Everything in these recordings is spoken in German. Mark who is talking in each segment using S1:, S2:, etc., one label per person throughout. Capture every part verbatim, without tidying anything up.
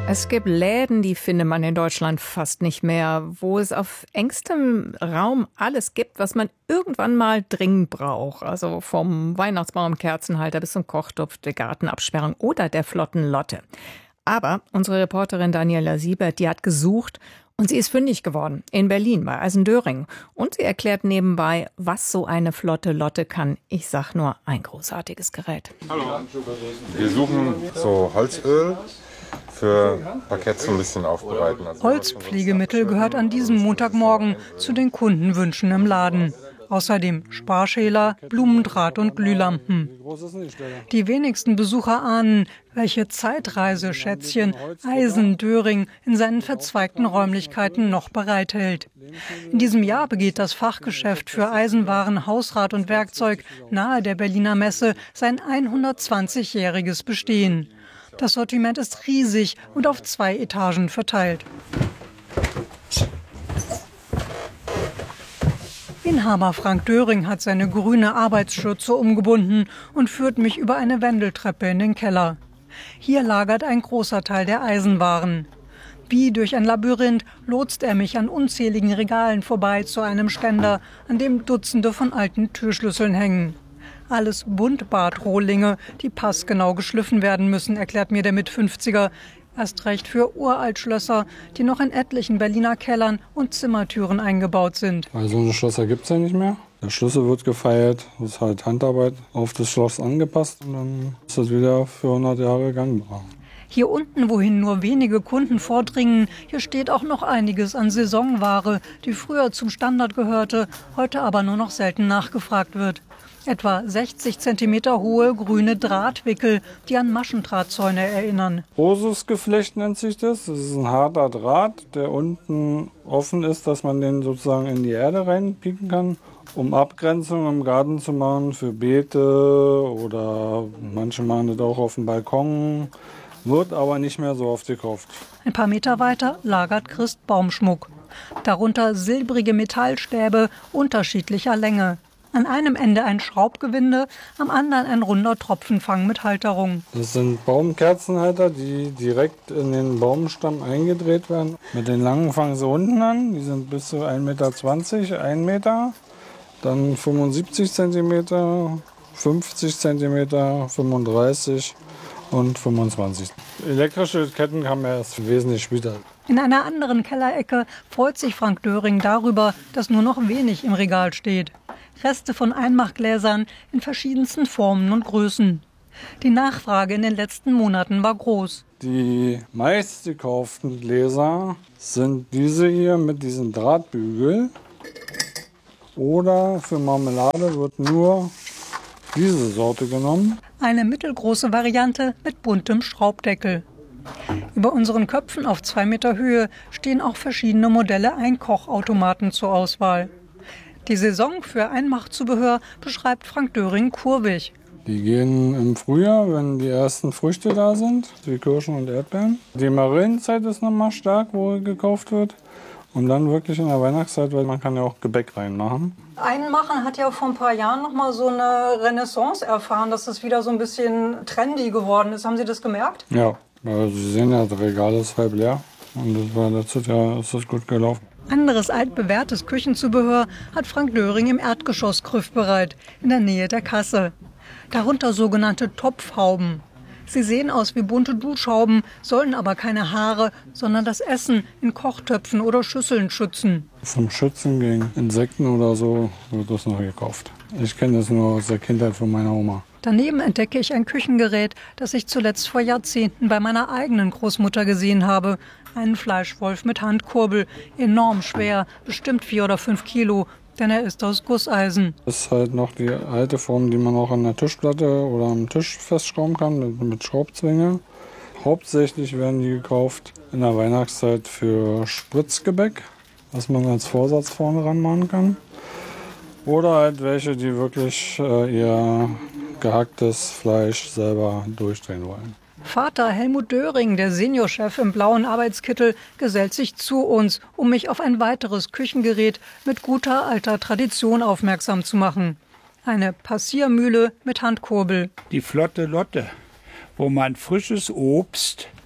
S1: Es gibt Läden, die findet man in Deutschland fast nicht mehr, wo es auf engstem Raum alles gibt, was man irgendwann mal dringend braucht. Also vom Weihnachtsbaum, Kerzenhalter bis zum Kochtopf, der Gartenabsperrung oder der flotten Lotte. Aber unsere Reporterin Daniela Siebert, die hat gesucht und sie ist fündig geworden in Berlin bei Eisendöring. Und sie erklärt nebenbei, was so eine flotte Lotte kann. Ich sag nur, ein großartiges Gerät.
S2: Hallo. Wir suchen so Holzöl für Parkett so ein bisschen aufbereiten. Also
S3: Holzpflegemittel gehört an diesem Montagmorgen zu den Kundenwünschen im Laden. Außerdem Sparschäler, Blumendraht und Glühlampen. Die wenigsten Besucher ahnen, welche Zeitreiseschätzchen Eisendöring in seinen verzweigten Räumlichkeiten noch bereithält. In diesem Jahr begeht das Fachgeschäft für Eisenwaren, Hausrat und Werkzeug nahe der Berliner Messe sein hundertzwanzigjähriges Bestehen. Das Sortiment ist riesig und auf zwei Etagen verteilt. Inhaber Frank Döring hat seine grüne Arbeitsschürze umgebunden und führt mich über eine Wendeltreppe in den Keller. Hier lagert ein großer Teil der Eisenwaren. Wie durch ein Labyrinth lotst er mich an unzähligen Regalen vorbei zu einem Ständer, an dem Dutzende von alten Türschlüsseln hängen. Alles Buntbartrohlinge, die passgenau geschliffen werden müssen, erklärt mir der Mitfünfziger. Erst recht für Uraltschlösser, die noch in etlichen Berliner Kellern und Zimmertüren eingebaut sind.
S4: Weil so eine Schlösser gibt es ja nicht mehr. Der Schlüssel wird gefeiert, das ist halt Handarbeit auf das Schloss angepasst und dann ist das wieder für hundert Jahre gangbar.
S3: Hier unten, wohin nur wenige Kunden vordringen, hier steht auch noch einiges an Saisonware, die früher zum Standard gehörte, heute aber nur noch selten nachgefragt wird. Etwa sechzig Zentimeter hohe grüne Drahtwickel, die an Maschendrahtzäune erinnern.
S4: Osusgeflecht nennt sich das. Das ist ein harter Draht, der unten offen ist, dass man den sozusagen in die Erde reinpieken kann, um Abgrenzung im Garten zu machen für Beete oder manche machen das auch auf dem Balkon. Wird aber nicht mehr so oft gekauft.
S3: Ein paar Meter weiter lagert Christ Baumschmuck. Darunter silbrige Metallstäbe unterschiedlicher Länge. An einem Ende ein Schraubgewinde, am anderen ein runder Tropfenfang mit Halterung.
S4: Das sind Baumkerzenhalter, die direkt in den Baumstamm eingedreht werden. Mit den langen fangen sie unten an, die sind bis zu ein Meter zwanzig, ein Meter. Dann fünfundsiebzig Zentimeter, fünfzig Zentimeter, fünfunddreißig und fünfundzwanzig. Elektrische Ketten haben wir erst wesentlich später.
S3: In einer anderen Kellerecke freut sich Frank Döring darüber, dass nur noch wenig im Regal steht. Reste von Einmachgläsern in verschiedensten Formen und Größen. Die Nachfrage in den letzten Monaten war groß.
S4: Die meistgekauften Gläser sind diese hier mit diesem Drahtbügel. Oder für Marmelade wird nur diese Sorte genommen.
S3: Eine mittelgroße Variante mit buntem Schraubdeckel. Über unseren Köpfen auf zwei Meter Höhe stehen auch verschiedene Modelle Einkochautomaten zur Auswahl. Die Saison für Einmachzubehör beschreibt Frank Döring kurvig.
S4: Die gehen im Frühjahr, wenn die ersten Früchte da sind, wie Kirschen und Erdbeeren. Die Marillenzeit ist nochmal stark, wo gekauft wird. Und dann wirklich in der Weihnachtszeit, weil man kann ja auch Gebäck reinmachen.
S3: Einmachen hat ja vor ein paar Jahren noch mal so eine Renaissance erfahren, dass es wieder so ein bisschen trendy geworden ist. Haben Sie das gemerkt?
S4: Ja, also Sie sehen ja, das Regal ist halb leer. Und das war letztes Jahr ist das gut gelaufen.
S3: Anderes altbewährtes Küchenzubehör hat Frank Döring im Erdgeschoss griffbereit, in der Nähe der Kasse. Darunter sogenannte Topfhauben. Sie sehen aus wie bunte Duschhauben, sollen aber keine Haare, sondern das Essen in Kochtöpfen oder Schüsseln schützen.
S4: Zum Schützen gegen Insekten oder so wird das noch gekauft. Ich kenne das nur aus der Kindheit von meiner Oma.
S3: Daneben entdecke ich ein Küchengerät, das ich zuletzt vor Jahrzehnten bei meiner eigenen Großmutter gesehen habe. Einen Fleischwolf mit Handkurbel, enorm schwer, bestimmt vier oder fünf Kilo, denn er ist aus Gusseisen.
S4: Das ist halt noch die alte Form, die man auch an der Tischplatte oder am Tisch festschrauben kann mit, mit Schraubzwinge. Hauptsächlich werden die gekauft in der Weihnachtszeit für Spritzgebäck, was man als Vorsatz vorne ranmachen kann. Oder halt welche, die wirklich äh, ihr gehacktes Fleisch selber durchdrehen wollen.
S3: Vater Helmut Döring, der Seniorchef im blauen Arbeitskittel, gesellt sich zu uns, um mich auf ein weiteres Küchengerät mit guter alter Tradition aufmerksam zu machen. Eine Passiermühle mit Handkurbel.
S5: Die flotte Lotte, wo man frisches Obst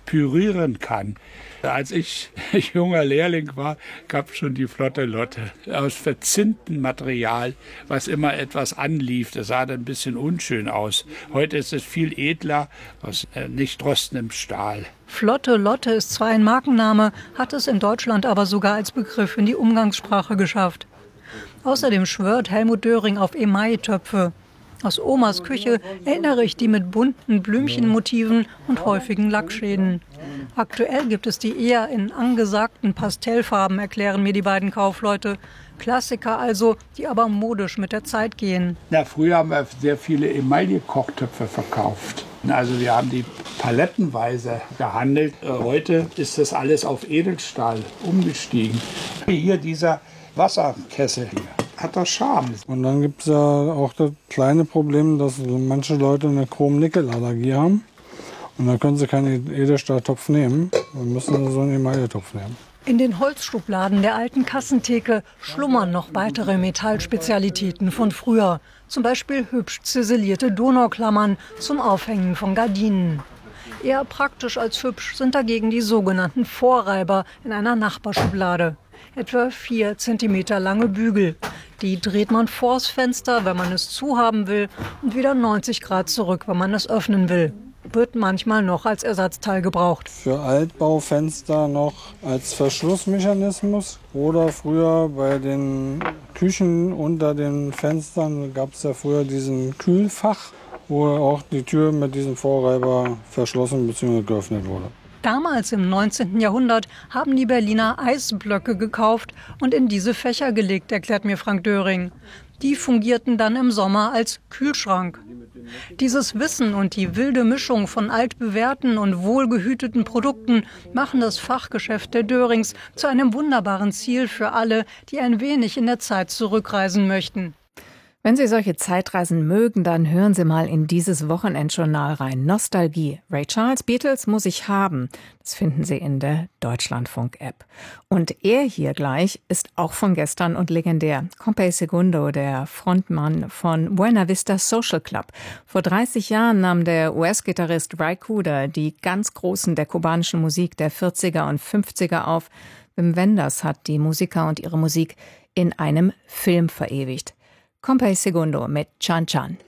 S5: pürieren kann. Als ich junger Lehrling war, gab es schon die Flotte Lotte aus verzinntem Material, was immer etwas anlief. Das sah dann ein bisschen unschön aus. Heute ist es viel edler, aus äh, nicht rostendem Stahl.
S3: Flotte Lotte ist zwar ein Markenname, hat es in Deutschland aber sogar als Begriff in die Umgangssprache geschafft. Außerdem schwört Helmut Döring auf Emaille-Töpfe. Aus Omas Küche erinnere ich die mit bunten Blümchenmotiven und häufigen Lackschäden. Aktuell gibt es die eher in angesagten Pastellfarben, erklären mir die beiden Kaufleute. Klassiker also, die aber modisch mit der Zeit gehen.
S5: Na, früher haben wir sehr viele Emaille-Kochtöpfe verkauft. Also wir haben die palettenweise gehandelt. Heute ist das alles auf Edelstahl umgestiegen. Hier dieser Wasserkessel hier hat das Charme.
S4: Und dann gibt es ja auch das kleine Problem, dass manche Leute eine Chrom-Nickel-Allergie haben. Und dann können sie keinen Edelstahltopf nehmen. Dann müssen sie so einen Emaille-Topf nehmen.
S3: In den Holzschubladen der alten Kassentheke schlummern noch weitere Metallspezialitäten von früher. Zum Beispiel hübsch ziselierte Donauklammern zum Aufhängen von Gardinen. Eher praktisch als hübsch sind dagegen die sogenannten Vorreiber in einer Nachbarschublade. Etwa vier Zentimeter lange Bügel. Die dreht man vors Fenster, wenn man es zuhaben will, und wieder neunzig Grad zurück, wenn man es öffnen will. Wird manchmal noch als Ersatzteil gebraucht.
S4: Für Altbaufenster noch als Verschlussmechanismus oder früher bei den Küchen unter den Fenstern gab es ja früher diesen Kühlfach, wo auch die Tür mit diesem Vorreiber verschlossen bzw. geöffnet wurde.
S3: Damals im neunzehnten Jahrhundert haben die Berliner Eisblöcke gekauft und in diese Fächer gelegt, erklärt mir Frank Döring. Die fungierten dann im Sommer als Kühlschrank. Dieses Wissen und die wilde Mischung von altbewährten und wohlgehüteten Produkten machen das Fachgeschäft der Dörings zu einem wunderbaren Ziel für alle, die ein wenig in der Zeit zurückreisen möchten.
S1: Wenn Sie solche Zeitreisen mögen, dann hören Sie mal in dieses Wochenendjournal rein. Nostalgie. Ray Charles, Beatles muss ich haben. Das finden Sie in der Deutschlandfunk-App. Und er hier gleich ist auch von gestern und legendär. Compay Segundo, der Frontmann von Buena Vista Social Club. Vor dreißig Jahren nahm der U S-Gitarrist Ry Cooder die ganz Großen der kubanischen Musik der vierziger und fünfziger auf. Wim Wenders hat die Musiker und ihre Musik in einem Film verewigt. Compay Segundo mit Chan Chan.